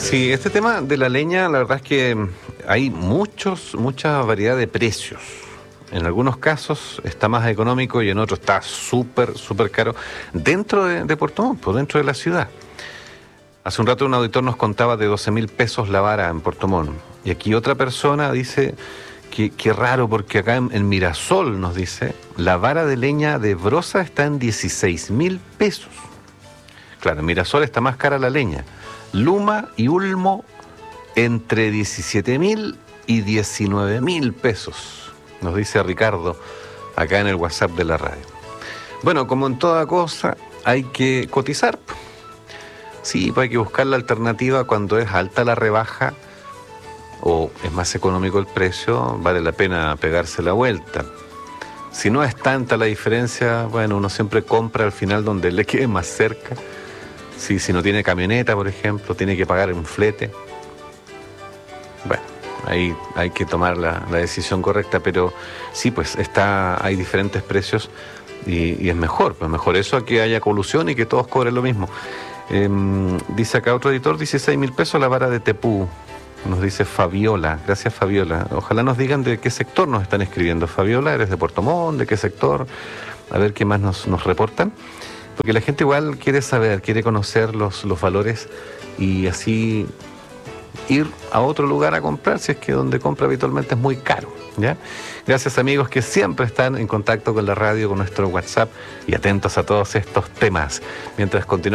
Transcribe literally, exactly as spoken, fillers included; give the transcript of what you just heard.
Sí, este tema de la leña, la verdad es que hay muchos, mucha variedad de precios. En algunos casos está más económico y en otros está súper, súper caro. Dentro de, de Puerto Montt, pues dentro de la ciudad. Hace un rato un auditor nos contaba de doce mil pesos la vara en Puerto Montt. Y aquí otra persona dice que qué raro, porque acá en, en Mirasol nos dice, la vara de leña de brosa está en dieciséis mil pesos. Claro, en Mirasol está más cara la leña. Luma y Ulmo entre diecisiete mil y diecinueve mil pesos, nos dice Ricardo acá en el WhatsApp de la radio. Bueno, como en toda cosa, hay que cotizar. Sí, pues hay que buscar la alternativa cuando es alta la rebaja o es más económico el precio, vale la pena pegarse la vuelta. Si no es tanta la diferencia, bueno, uno siempre compra al final donde le quede más cerca. Si, si no tiene camioneta, por ejemplo, tiene que pagar un flete. Bueno, ahí hay que tomar la, la decisión correcta, pero sí, pues está, hay diferentes precios y, y es mejor, pues mejor eso a que haya colusión y que todos cobren lo mismo. Eh, dice acá otro editor, dieciséis mil pesos la vara de Tepú, nos dice Fabiola. Gracias, Fabiola. Ojalá nos digan de qué sector nos están escribiendo. Fabiola, ¿eres de Puerto Montt? ¿De qué sector? A ver qué más nos, nos reportan. Porque la gente igual quiere saber, quiere conocer los, los valores y así ir a otro lugar a comprar si es que donde compra habitualmente es muy caro, ¿ya? Gracias, amigos, que siempre están en contacto con la radio, con nuestro WhatsApp y atentos a todos estos temas. Mientras continuamos